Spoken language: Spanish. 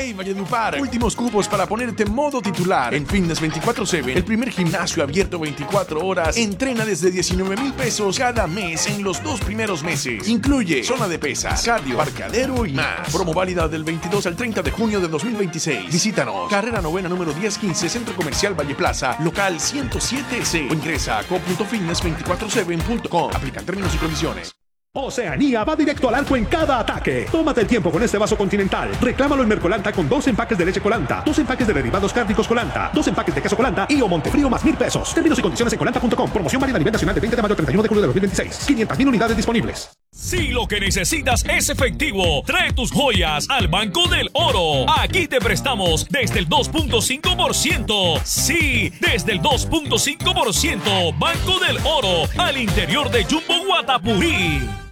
y Valledupar. Últimos cupos para ponerte en modo titular. En Fitness 24/7, el primer gimnasio abierto 24 horas. Entrena desde 19,000 pesos cada mes en los 2 primeros meses. Incluye zona de pesas, cardio, parqueadero y más. Promo válida del 22 al 30 de junio de 2026. Visítanos. Carrera Novena número 1015, Centro Comercial Valle Plaza, local 107C. O ingresa a co.fitness247.com. Aplican términos y condiciones. Oceanía va directo al arco en cada ataque. Tómate el tiempo con este vaso Continental. Reclámalo en Mercolanta con 2 empaques de leche Colanta, 2 empaques de derivados cárnicos Colanta, 2 empaques de queso Colanta y o Montefrío más 1,000 pesos. Términos y condiciones en colanta.com. Promoción válida a nivel nacional de 20 de mayo a 31 de julio de 2026. 500,000 unidades disponibles. Si lo que necesitas es efectivo, trae tus joyas al Banco del Oro. Aquí te prestamos desde el 2.5%. Sí, desde el 2.5%. Banco del Oro, al interior de Jumbo Guatapurí.